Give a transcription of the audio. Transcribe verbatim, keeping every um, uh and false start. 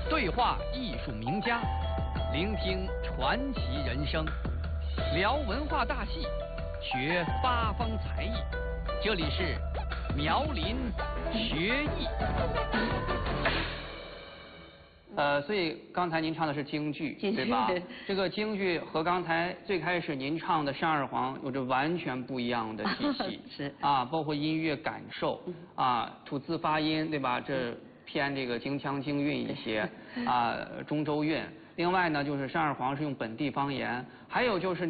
对话艺术名家，聆听传奇人生，聊文化大戏，学八方才艺。这里是苗林学艺。呃，所以刚才您唱的是京剧，对吧？这个京剧和刚才最开始您唱的《扇二黄》有着完全不一样的体系， 是啊，包括音乐感受，啊，吐字发音，对吧？这偏这个京腔京韵一些，啊，中州韵。另外呢，就是《扇二黄》是用本地方言，还有就是。